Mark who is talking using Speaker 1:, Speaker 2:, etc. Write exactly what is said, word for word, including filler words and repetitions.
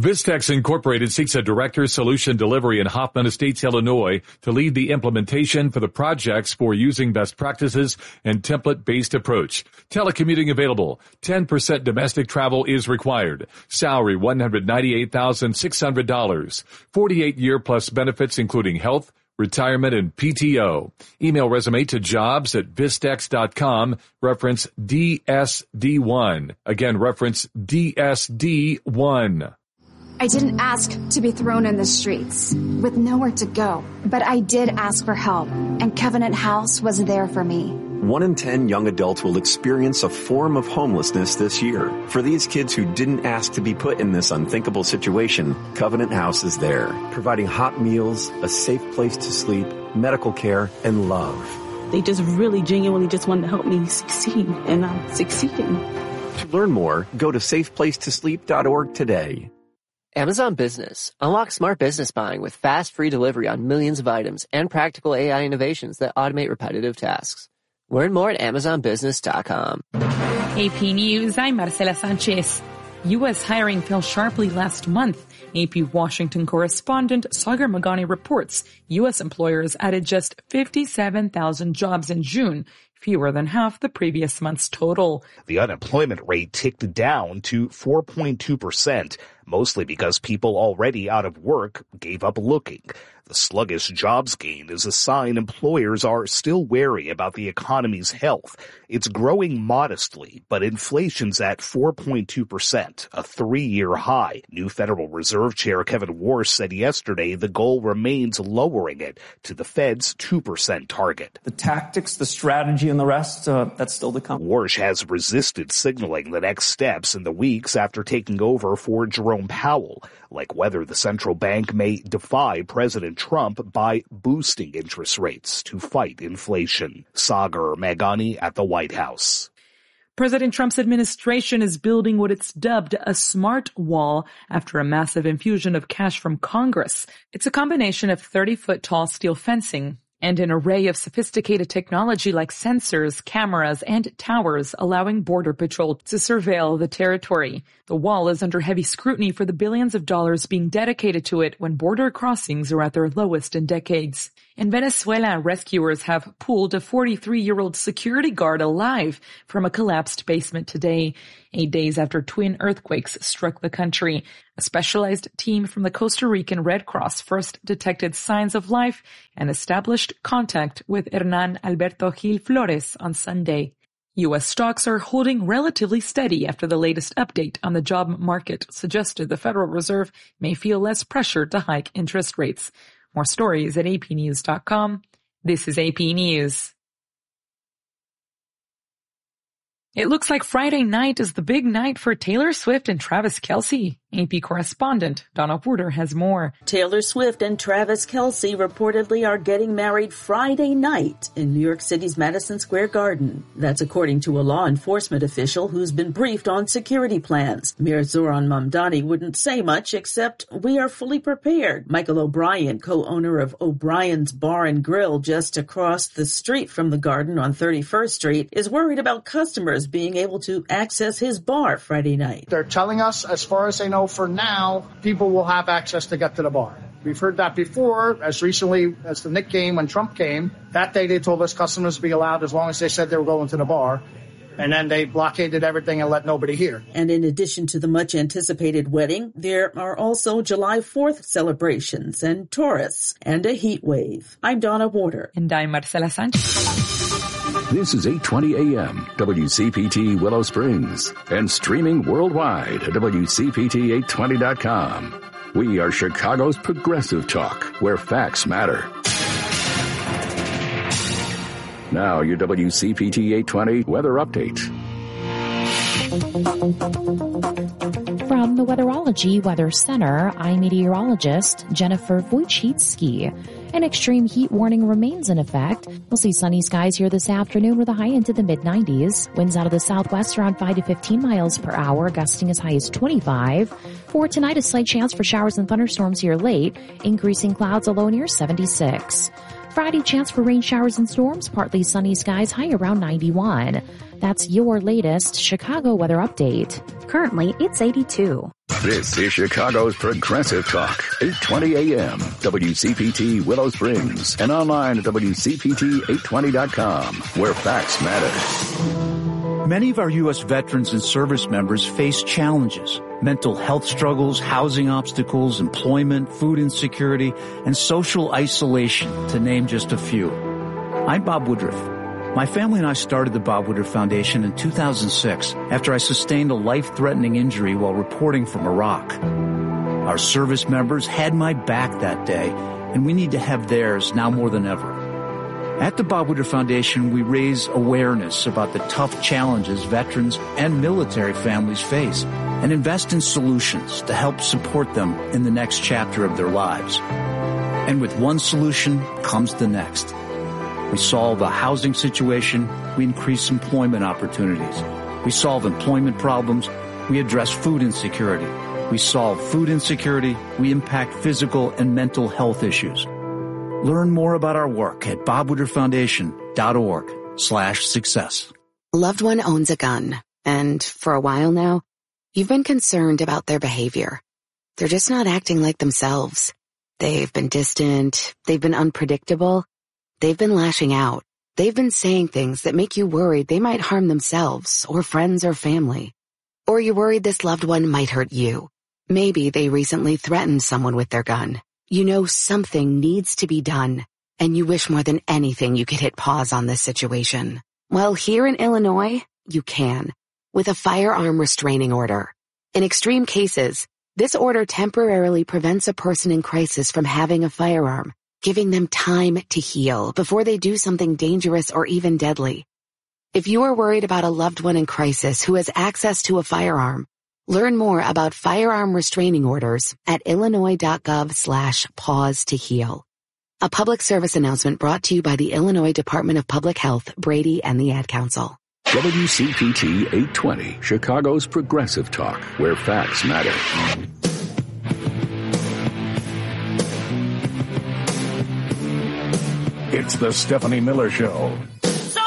Speaker 1: Vistex Incorporated seeks a director solution delivery in Hoffman Estates, Illinois, to lead the implementation for the projects for using best practices and template-based approach. Telecommuting available. ten percent domestic travel is required. Salary one hundred ninety-eight thousand six hundred dollars. forty-eight year plus benefits including health, retirement, and P T O. Email resume to jobs at vistex dot com. Reference D S D one. Again, reference D S D one.
Speaker 2: I didn't ask to be thrown in the streets with nowhere to go, but I did ask for help, and Covenant House was there for me.
Speaker 3: One in ten young adults will experience a form of homelessness this year. For these kids who didn't ask to be put in this unthinkable situation, Covenant House is there, providing hot meals, a safe place to sleep, medical care, and love.
Speaker 4: They just really genuinely just wanted to help me succeed, and I'm succeeding.
Speaker 3: To learn more, go to safe place to sleep dot org today.
Speaker 5: Amazon Business. Unlock smart business buying with fast, free delivery on millions of items and practical A I innovations that automate repetitive tasks. Learn more at amazon business dot com.
Speaker 6: A P News, I'm Marcela Sanchez. U S hiring fell sharply last month. A P Washington correspondent Sagar Magani reports U S employers added just fifty-seven thousand jobs in June, fewer than half the previous month's total.
Speaker 7: The unemployment rate ticked down to four point two percent, mostly because people already out of work gave up looking. The sluggish jobs gain is a sign employers are still wary about the economy's health. It's growing modestly, but inflation's at four point two percent, a three-year high. New Federal Reserve Chair Kevin Warsh said yesterday the goal remains lowering it to the Fed's two percent target.
Speaker 8: The tactics, the strategy, and the rest, uh, that's still to come.
Speaker 7: Warsh has resisted signaling the next steps in the weeks after taking over for Jerome Powell, like whether the central bank may defy President Trump by boosting interest rates to fight inflation. Sagar Magani at the White House.
Speaker 6: President Trump's administration is building what it's dubbed a smart wall after a massive infusion of cash from Congress. It's a combination of thirty-foot tall steel fencing and an array of sophisticated technology like sensors, cameras, and towers, allowing Border Patrol to surveil the territory. The wall is under heavy scrutiny for the billions of dollars being dedicated to it when border crossings are at their lowest in decades. In Venezuela, rescuers have pulled a forty-three-year-old security guard alive from a collapsed basement today, eight days after twin earthquakes struck the country. A specialized team from the Costa Rican Red Cross first detected signs of life and established contact with Hernan Alberto Gil Flores on Sunday. U S stocks are holding relatively steady after the latest update on the job market suggested the Federal Reserve may feel less pressure to hike interest rates. More stories at a p news dot com. This is A P News. It looks like Friday night is the big night for Taylor Swift and Travis Kelce. A P correspondent Donna Porter has more.
Speaker 9: Taylor Swift and Travis Kelce reportedly are getting married Friday night in New York City's Madison Square Garden. That's according to a law enforcement official who's been briefed on security plans. Mayor Zoran Mamdani wouldn't say much except, "We are fully prepared." Michael O'Brien, co-owner of O'Brien's Bar and Grill just across the street from the garden on thirty-first street, is worried about customers being able to access his bar Friday night.
Speaker 10: They're telling us, as far as they know for now, people will have access to get to the bar. We've heard that before, as recently as the Knicks game when Trump came. That day they told us customers would be allowed as long as they said they were going to the bar. And then they blockaded everything and let nobody hear.
Speaker 9: And in addition to the much-anticipated wedding, there are also July fourth celebrations and tourists and a heat wave. I'm Donna Porter.
Speaker 6: And I'm Marcela Sanchez.
Speaker 11: This is eight twenty A M, W C P T Willow Springs, and streaming worldwide at W C P T eight twenty dot com. We are Chicago's progressive talk, where facts matter. Now, your W C P T eight twenty weather update.
Speaker 12: From the Weatherology Weather Center, I'm meteorologist Jennifer Wojcicki. An extreme heat warning remains in effect. We'll see sunny skies here this afternoon with a high into the mid nineties. Winds out of the southwest around five to fifteen miles per hour, gusting as high as twenty-five. For tonight, a slight chance for showers and thunderstorms here late, increasing clouds, a low near seventy-six. Friday, chance for rain showers and storms, partly sunny skies, high around ninety-one. That's your latest Chicago weather update.
Speaker 13: Currently, it's eighty-two.
Speaker 11: This is Chicago's Progressive Talk, eight twenty A M, W C P T Willow Springs, and online at W C P T eight twenty dot com, where facts matter.
Speaker 14: Many of our U S veterans and service members face challenges: mental health struggles, housing obstacles, employment, food insecurity, and social isolation, to name just a few. I'm Bob Woodruff. My family and I started the Bob Woodruff Foundation in two thousand six after I sustained a life-threatening injury while reporting from Iraq. Our service members had my back that day, and we need to have theirs now more than ever. At the Bob Woodruff Foundation, we raise awareness about the tough challenges veterans and military families face and invest in solutions to help support them in the next chapter of their lives. And with one solution comes the next. We solve a housing situation, we increase employment opportunities. We solve employment problems, we address food insecurity. We solve food insecurity, we impact physical and mental health issues. Learn more about our work at bob woodruff foundation dot org slash success.
Speaker 15: Loved one owns a gun, and for a while now, you've been concerned about their behavior. They're just not acting like themselves. They've been distant, they've been unpredictable, they've been lashing out. They've been saying things that make you worried they might harm themselves or friends or family. Or you're worried this loved one might hurt you. Maybe they recently threatened someone with their gun. You know something needs to be done, and you wish more than anything you could hit pause on this situation. Well, here in Illinois, you can, with a firearm restraining order. In extreme cases, this order temporarily prevents a person in crisis from having a firearm, giving them time to heal before they do something dangerous or even deadly. If you are worried about a loved one in crisis who has access to a firearm, learn more about firearm restraining orders at illinois.gov slash pause to heal. A public service announcement brought to you by the Illinois Department of Public Health, Brady, and the Ad Council.
Speaker 11: W C P T eight twenty, Chicago's Progressive Talk, where facts matter.
Speaker 16: It's the Stephanie Miller Show.